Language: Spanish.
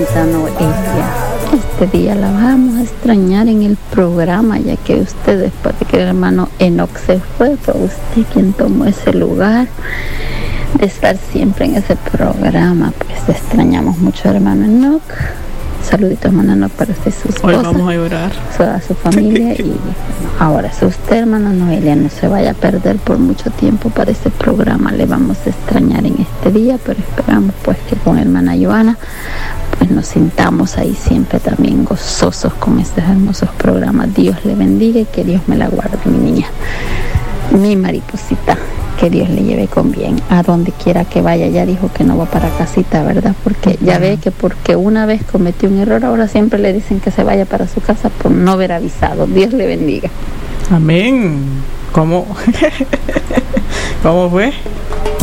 hermanita Noelia. Este día la vamos a extrañar en el programa, ya que usted, después de que el hermano Enoch se fue usted quien tomó ese lugar de estar siempre en ese programa. Pues extrañamos mucho, hermano Enoch. Saluditos, hermano Enoch, para usted y su esposa. Hoy vamos a llorar. A su familia. Y ahora, si usted, hermana Noelia, no se vaya a perder por mucho tiempo para este programa, le vamos a extrañar en este día, pero esperamos pues que con hermana Joana pues nos sintamos ahí siempre también gozosos con estos hermosos programas. Dios le bendiga y que Dios me la guarde, mi niña, mi mariposita. Que Dios le lleve con bien a donde quiera que vaya. Ya dijo que no va para casita, ¿verdad? Porque ya ve que porque una vez cometió un error, ahora siempre le dicen que se vaya para su casa por no haber avisado. Dios le bendiga. Amén. ¿Cómo? ¿Cómo fue?